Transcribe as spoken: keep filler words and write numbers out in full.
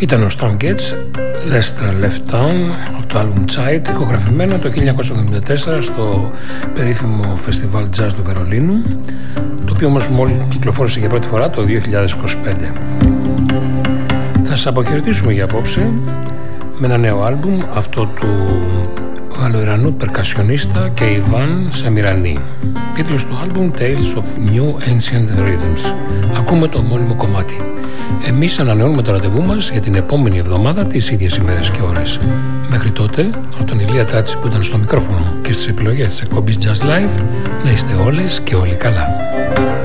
Ήταν ο Stan Getz, Lester Left Town, από το album Child, ηχογραφημένο το χίλια εννιακόσια εβδομήντα τέσσερα στο περίφημο φεστιβάλ jazz του Βερολίνου, το οποίο όμως μόλις κυκλοφόρησε για πρώτη φορά το δύο χιλιάδες είκοσι πέντε. Θα σας αποχαιρετήσουμε για απόψε με ένα νέο άλμπουμ, αυτό του Γαλλοϊρανού περκασιονίστα και Ιβάν Σεμιρανή. Τίτλος του άλμπουμ Tales of New Ancient Rhythms. Ακούμε το μόνιμο κομμάτι. Εμείς ανανεώνουμε το ραντεβού μας για την επόμενη εβδομάδα τις ίδιες ημέρες και ώρες. Μέχρι τότε, από τον Ηλία Τάτση που ήταν στο μικρόφωνο και στις επιλογές της εκπομπής Just Live, να είστε όλες και όλοι καλά.